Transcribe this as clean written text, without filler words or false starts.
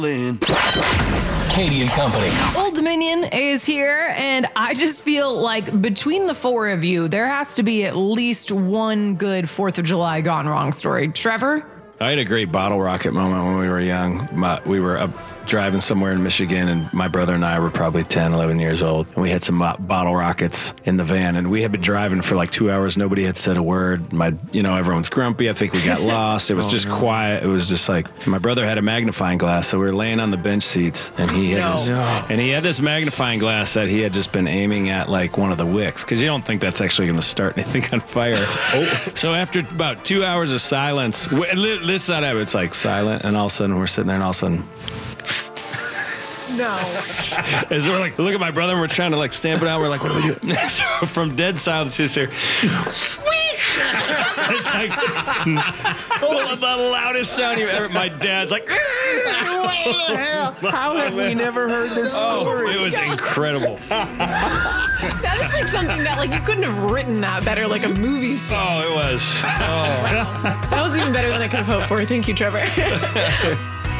Katie and Company. Old Dominion is here, and I just feel like between the four of you, there has to be at least one good 4th of July gone wrong story. Trevor? I had a great bottle rocket moment when we were young. We were up driving somewhere in Michigan, and my brother and I were probably 10, 11 years old. And we had some bottle rockets in the van, and we had been driving for like 2 hours. Nobody had said a word. Everyone's grumpy. I think we got lost. It was quiet. It was just like, my brother had a magnifying glass, so we were laying on the bench seats, and he had this magnifying glass that he had just been aiming at like one of the wicks, because you don't think that's actually going to start anything on fire. So after about 2 hours of silence, this side of it's like silent, and all of a sudden we're sitting there, and all of a sudden, no. As we're like, look at my brother, and we're trying to like stamp it out. We're like, what do we do? So from dead silence, just here. It's like the loudest sound you've ever. My dad's like, how have we never heard this story? It was incredible. That is like something that like you couldn't have written that better, like a movie scene. Oh, it was. That was even better than I could have hoped for. Thank you, Trevor.